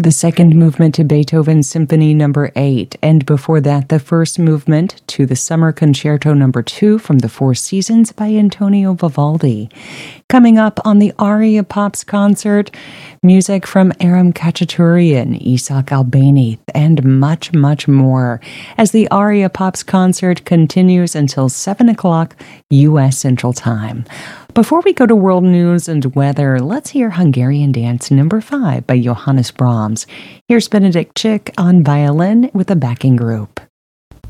the second movement to Beethoven's Symphony Number 8, and before that, the first movement to the Summer Concerto Number 2 from the Four Seasons by Antonio Vivaldi. Coming up on the Aria Pops concert, music from Aram Khachaturian, Isaac Albani, and much, much more, as the Aria Pops concert continues until 7 o'clock U.S. Central Time. Before we go to world news and weather, let's hear Hungarian Dance Number 5 by Johannes Brahms. Here's Benedict Chick on violin with a backing group.